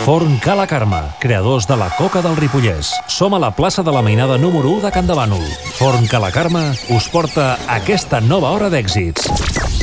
Forn Cala Carme, creadors de la coca del Ripollès. Som a la plaça de la Mainada número 1 de Campdevànol. Forn Cala Carme us porta aquesta nova hora d'èxits.